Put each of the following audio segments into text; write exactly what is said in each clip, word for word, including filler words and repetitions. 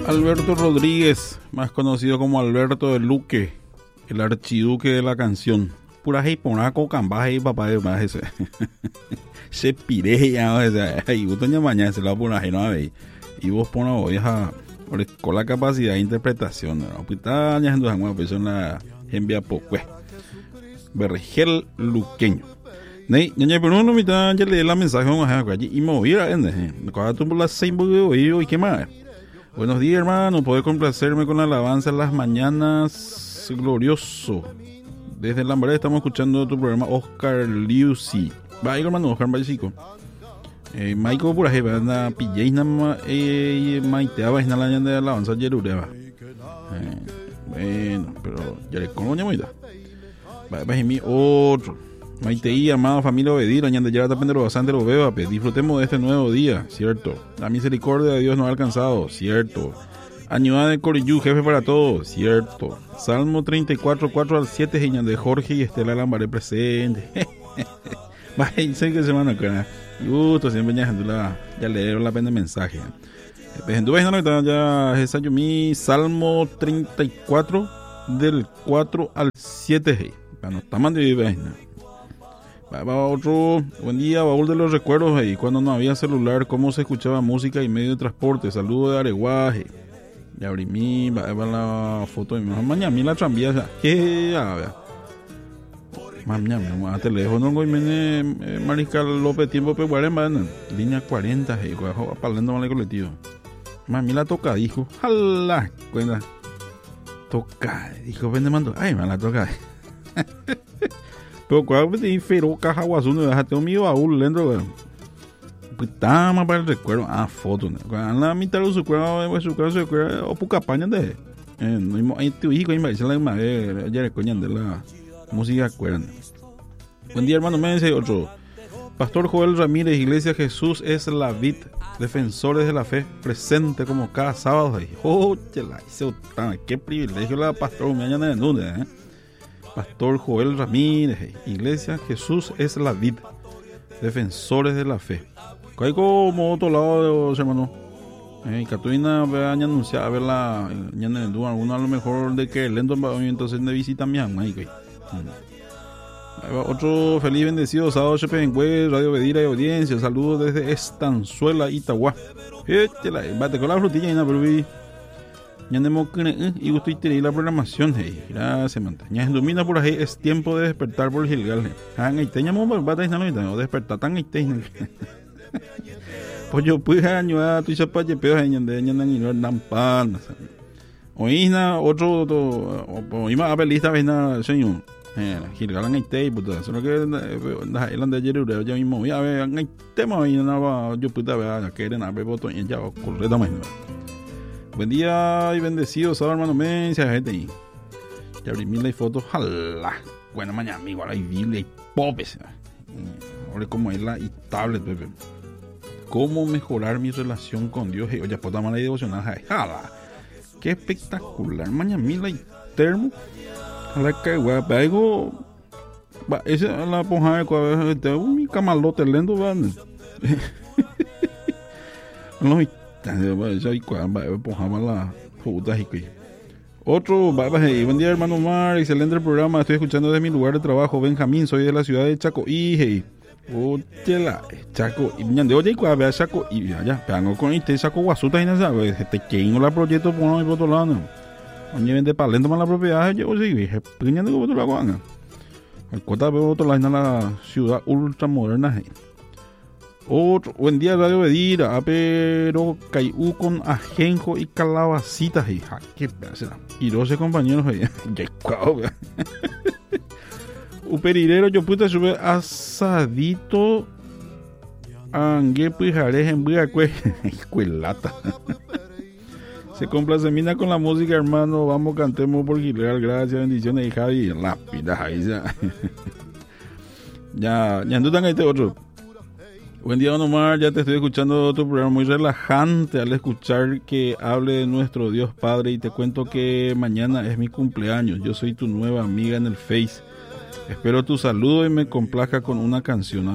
Alberto Rodríguez, más conocido como Alberto de Luque, el archiduque de la canción. Pura hey, ponaco, cambaje y papá de más ese. Se pire ya, ese. Ay, vos tenés mañana, se la pone hey, no a ver. Y vos pones hoy a con la capacidad de interpretación, ¿no? Pues está ya en una persona envía poco. Vergel luqueño. Nei, ñaña pero no mitad ya le la mensaje a acá y me voy a ende. Cuando tú por las seis y qué más. Buenos días, hermano. Poder complacerme con la alabanza en las mañanas. Glorioso. Desde Lambaré estamos escuchando tu programa Oscar Liusi. Va, hermano, Oscar Básico. Eh, Michael por ahí, anda pillé nada eh maiteaba en la de alabanza Yerureba. Eh, bueno, pero ya le conoña muy da. Va, va mi otro. Maiteí, amada familia Obedira, ñande ya depende lo bastante lo veo, pues disfrutemos de este nuevo día, cierto. La misericordia de Dios nos ha alcanzado, cierto. Añuada de Corillú, jefe para todos, cierto. Salmo treinta y cuatro, cuatro al siete, de Jorge y Estela Lambaré presente. Vaya, sé que semana acá. Gusto, siempre ya, ya leer la pena de mensaje. Pues en tu vez, ya es mi Salmo treinta y cuatro, del cuatro al siete. Bueno, está mandando y va, va otro. Buen día, baúl de los recuerdos. Y cuando no había celular, cómo se escuchaba música y medio de transporte. Saludo de Areguaje. Ya abrí mi, va, va la foto de mi mamá. Mañana mi la tranvía. Ya, ¿qué? Ya, vea. Mañana, a teléfono, güey, me Mariscal López, tiempo, pero bueno, línea cuarenta, y güey, hablando mal el colectivo. Mami la toca, dijo, jala, cuenta. Toca, dijo, vende mando. Ay, me la toca. Pero cuando te infero caja guazú, no dejaste un mío baúl dentro, güey. Pues está más para el recuerdo. Ah, foto, ¿no? Cuando la mitad de su cuerpo, su cuerpo, su cuerpo, o poca paña de. Eh, no hay tu hijo, y me dice la misma vez, ya le coñan de la música, acuerdan. Buen día, hermano, me dice otro. Pastor Joel Ramírez, Iglesia Jesús es la vid, defensores de la fe, presente como cada sábado. Oh, la hice tan, qué privilegio la pastor, me añade de nude, eh. Pastor Joel Ramírez, Iglesia Jesús es la vid, defensores de la fe. Hay como otro lado, hermano. Eh, Catuina ve a anunciar a ver la ñana en duda, alguno a lo mejor de que lento entonces de visita mi mamá. Otro feliz bendecido sábado H P en web, Radio Bedira y audiencia. Saludos desde Estanzuela, Itagua. Este la bate con la frutilla y nada, pero vi. Ya andemos y gusto y tiré la programación. Hey, gracias, mantaña. En domina por ahí es tiempo de despertar por el Gilgal. Han ahí teníamos bata y nada, o despertar tan ahí teñan. Pues yo pude añuar tu chapache peor en de ñandan y no dan pan. Oína otro otro iba a ver lista vena señor. Eh, Gilgal ahí te puta, solo que la elan de ayer ya mismo ya ve ahí tema y nada yo puta ver que era nada botón y ya correctamente. Buen día y bendecido sábado, hermano Mencia, gente ahí. Ya abrí mil fotos, jala. Buena mañana, amigo, ahora hay Biblia y popes. Ahora como es la y tablet, bebé. ¿Cómo mejorar mi relación con Dios? Hey, oye, puta mala y devocional, jala. Qué espectacular, mañana mil y termo. Jala que guapa, algo. Esa es la ponja de cuadro, un camalote lento, van. No, otro, buen día, hermano Mar, excelente programa, estoy escuchando desde mi lugar de trabajo, Benjamín, soy de la ciudad de Chaco y la Chaco y me oye cuál vea Chaco y allá pegango con este Chaco guasuta y no sabe este que la proyecto por no otro lado oye vende palento más la propiedad yo sí dije piñando como otro lado el cota veo otro lado en la ciudad ultra moderna. Otro, buen día, Radio Bedira, pero caiú con ajenjo y calabacitas y ja, qué pedazo. Y doce compañeros ahí. Qué cuau, Uperirero, yo puta sube asadito. Angue pujares en buiacue. Escuelata. Se complace mina con la música, hermano. Vamos, cantemos por Gilgal. Gracias, bendiciones y Javi. Lápida, ahí ya. Ya, ya no tengan este otro. Buen día, Don Omar, ya te estoy escuchando tu programa muy relajante al escuchar que hable de nuestro Dios Padre y te cuento que mañana es mi cumpleaños, yo soy tu nueva amiga en el Face, espero tu saludo y me complazca con una canción.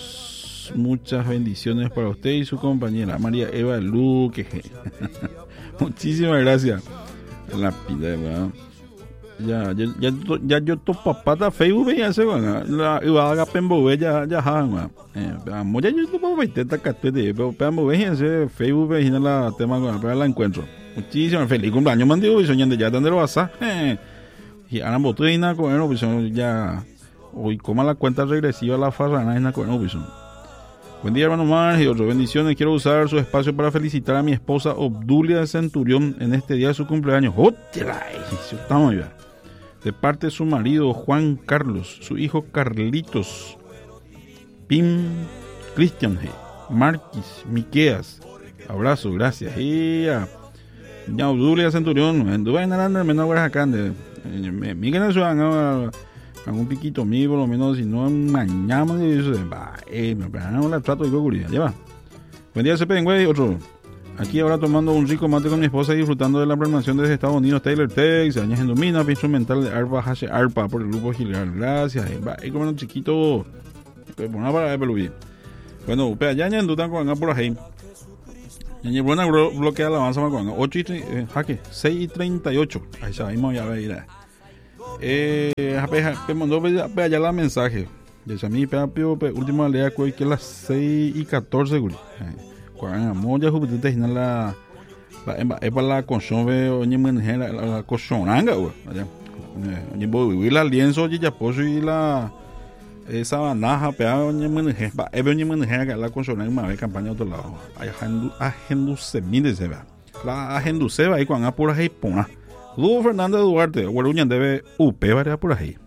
Adiós, muchas bendiciones para usted y su compañera María Eva Luque. Muchísimas gracias. La pila, weón. Ya, ya, ya, ya yo to papá da Facebook veía ese, weón. La iba a pembo ya, ya, weón. Eh, vamos, ya yo to papá intenta catete, pero pembo veía ese Facebook veía la tema, weón, pero la encuentro. Muchísimas feliz cumpleaños, mandigo, y soñando ya donde lo vas a. Eh. Y ahora boté y nada con él, pues ya. Hoy coma la cuenta regresiva la farrana en la con él, pues. Buen día, hermano Mar, y otras bendiciones. Quiero usar su espacio para felicitar a mi esposa Obdulia de Centurión en este día de su cumpleaños. ¡Ótela! Eso está muy bien. De parte de su marido Juan Carlos, su hijo Carlitos, Pim, Cristian G, Marquis, Miqueas. Abrazo, gracias. Y ya, ya Obdulia de Centurión, anduve en el menor guardas acá. Me miren eso, algún piquito mío, por lo menos, si no, mañana me dice, va, eh, me pegan la trato de cocuría, lleva. Buen día, C P, güey, otro. Aquí ahora tomando un rico mate con mi esposa y disfrutando de la programación desde Estados Unidos, Taylor Tex, años en Domina, instrumental de Arpa, Hache Arpa, por el grupo Gilgar, gracias, eh, va, eh, como un chiquito, pues, una para de pelubí. Bueno, upea, ya, ya, en duda con acá por ahí. Ya, ya, buena bloquea la avanza más con acá, ocho y, eh, jaque, seis y treinta y ocho, ahí sabemos, ya va a ir a Eh, me mandó allá la mensaje. De a mí, última lea que es las seis y catorce. Cuando amo ya juventud te la es para la consola oye menjera la cochonanga, güey. Oye voy vivir la lienzo y ya poso y la esa banaja pegada oye menjera, va es oye menjera que la consola en más campaña otro lado. Hay agenda se mide se va. La agenda se va ahí cuando apura ahí pona. Lugo Fernando Duarte, Guaruña debe U P varias por ahí.